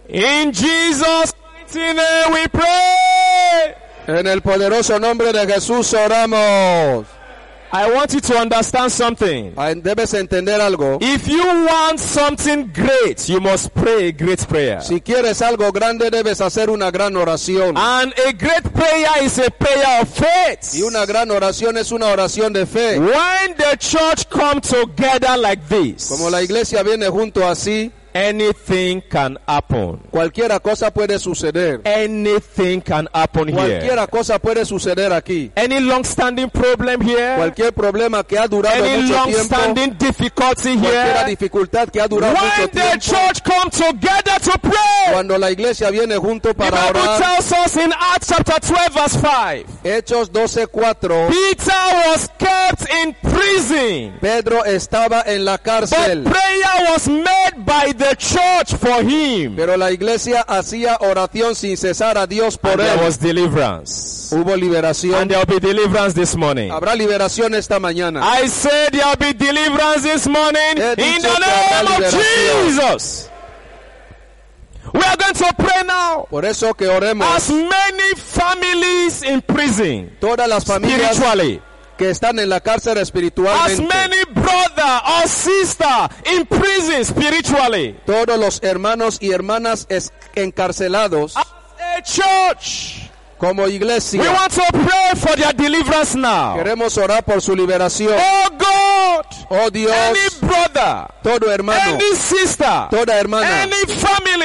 In Jesus' mighty name we pray. En el poderoso nombre de Jesús oramos. I want you to understand something. Debes entender algo. If you want something great, you must pray a great prayer. Si quieres algo grande, debes hacer una gran oración. And a great prayer is a prayer of faith. Y una gran oración es una oración de fe. When the church come together like this, Como la iglesia viene junto así, anything can happen. cualquiera cosa puede suceder. Anything can happen here. Cualquiera cosa puede suceder aquí. Any long-standing problem here? Cualquier problema que ha durado Any mucho tiempo, long-standing difficulty cualquier here? dificultad que ha durado mucho When the tiempo, church come together to pray, cuando la iglesia viene junto the para Bible orar, tells us in Acts chapter 12 verse 5, Hechos 12:4, Peter was kept in prison, Pedro estaba en la but cárcel, prayer was made by the church for him, pero la iglesia hacía oración sin cesar a Dios por and there él. was deliverance. Hubo liberación. And there will be deliverance this morning. Habrá liberación esta mañana. I said there will be deliverance this morning He in dicho the que habrá name of liberación. Jesus. We are going to pray now. Por eso que oremos. As many families in prison, Todas las familias spiritually, que están en la cárcel as espiritualmente, many brother or sister in prison spiritually, todos los hermanos y hermanas encarcelados as a church, como we iglesia, want to pray for their deliverance now. queremos orar por su liberación. Oh God, Oh Dios, any brother, todo hermano, any sister, toda hermana, any family